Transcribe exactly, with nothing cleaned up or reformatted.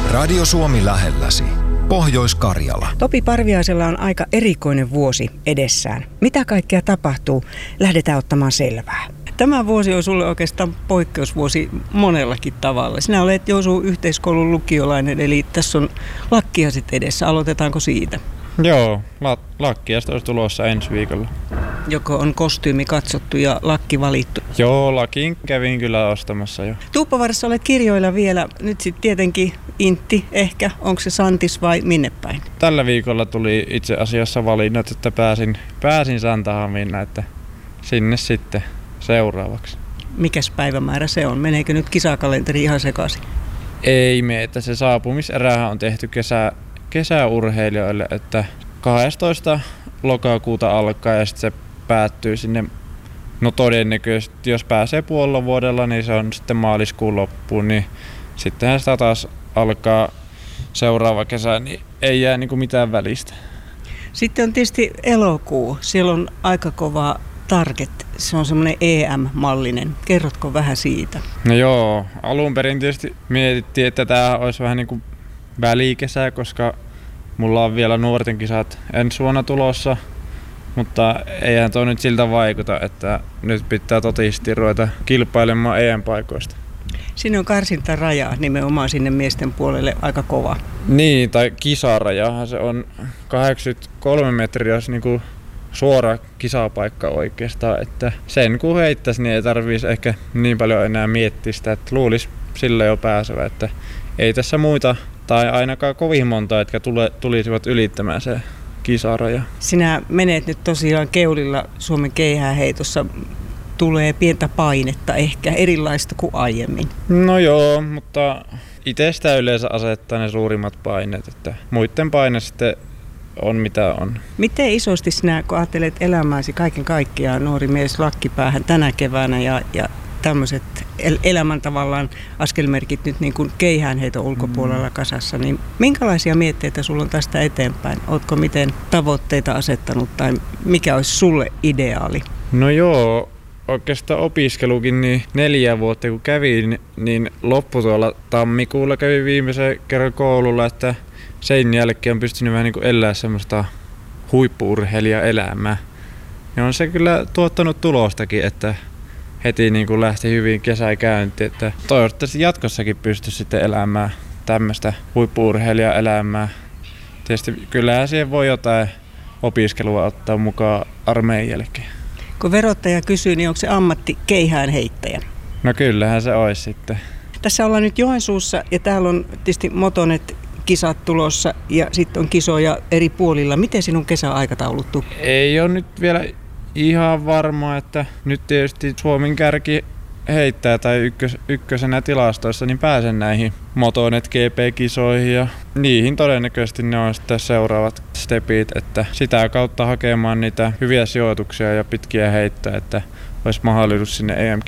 Radio Suomi lähelläsi. Pohjois-Karjala. Topi Parviaisella on aika erikoinen vuosi edessään. Mitä kaikkea tapahtuu? Lähdetään ottamaan selvää. Tämä vuosi on sulle oikeastaan poikkeusvuosi monellakin tavalla. Sinä olet Joensuun yhteiskoulun lukiolainen, eli tässä on lakkiaiset edessä. Aloitetaanko siitä? Joo, la- lakkiaista olisi tulossa ensi viikolla. Joko on kostyymi katsottu ja lakki valittu? Joo, lakiin kävin kyllä ostamassa jo. Tuuppavarassa olet kirjoilla vielä. Nyt sitten tietenkin Intti ehkä. Onko se Santis vai minne päin? Tällä viikolla tuli itse asiassa valinnat, että pääsin, pääsin Santahamiin, että sinne sitten seuraavaksi. Mikäs päivämäärä se on? Meneekö nyt kisakalenteri ihan sekaisin? Ei me, että se saapumiserähän on tehty kesä, kesäurheilijoille, että kahdestoista lokakuuta alkaa ja sitten se päättyy sinne, no todennäköisesti jos pääsee puolella vuodella, niin se on sitten maaliskuun loppuun, niin sittenhän sitä taas alkaa seuraava kesä, niin ei jää niinku mitään välistä. Sitten on tietysti elokuu, siellä on aika kova target, se on semmoinen E M-mallinen. Kerrotko vähän siitä? No joo, alun perin tietysti mietittiin, että tämä olisi vähän niin kuin välikesä, koska mulla on vielä nuorten kisat ensi vuonna tulossa, mutta eihän tuo nyt siltä vaikuta, että nyt pitää totisesti ruveta kilpailemaan E M-paikoista. Siinä on karsintaraja nimenomaan sinne miesten puolelle aika kova. Niin, tai kisarajahan se on kahdeksankymmentäkolme metriä, jos niinku suora kisapaikka oikeastaan, että sen kun heittäisi, niin ei tarvitsisi ehkä niin paljon enää miettiä sitä, että luulisi sillä jo pääsevä, että ei tässä muita tai ainakaan kovin monta, jotka tule, tulisivat ylittämään se kisaraja. Sinä menet nyt tosiaan keulilla Suomen keihääheitossa. Tulee pientä painetta ehkä erilaista kuin aiemmin. No joo, mutta itse sitä yleensä asettaa ne suurimmat paineet, että muiden paine sitten on mitä on. Miten isosti sinä, kun ajattelet elämääsi kaiken kaikkiaan, nuori mies lakkipäähän tänä keväänä ja, ja tämmöiset el- elämän tavallaan askelmerkit nyt niin kuin keihäänheiton ulkopuolella kasassa, niin minkälaisia mietteitä sulla on tästä eteenpäin? Ootko miten tavoitteita asettanut tai mikä olisi sulle ideaali? No joo, oikeastaan opiskelukin niin neljä vuotta kun kävin, niin loppu tuolla tammikuulla kävin viimeisen kerran koululla, että sen jälkeen on pystynyt vähän niin kuin elää semmoista huippu-urheilijaelämää. Ja on se kyllä tuottanut tulostakin, että heti niin kuin lähti hyvin kesä käyntiin, että toivottavasti jatkossakin pystyisi sitten elämään tämmöistä huippu-urheilijaelämää. Tietysti kyllähän siihen voi jotain opiskelua ottaa mukaan armeijan jälkeen. Kun verottaja kysyy, niin onko se ammatti keihäänheittäjä? No kyllähän se olisi sitten. Tässä ollaan nyt Joensuussa ja täällä on tietysti Motonet kisat tulossa ja sitten on kisoja eri puolilla. Miten sinun kesäaikatauluttu? Ei ole nyt vielä ihan varma, että nyt tietysti Suomen kärki heittää tai ykkös, ykkösenä tilastoissa, niin pääsen näihin Motonet G P-kisoihin ja niihin todennäköisesti ne on sitten seuraavat stepit, että sitä kautta hakemaan niitä hyviä sijoituksia ja pitkiä heittää, että olisi mahdollisuus sinne E M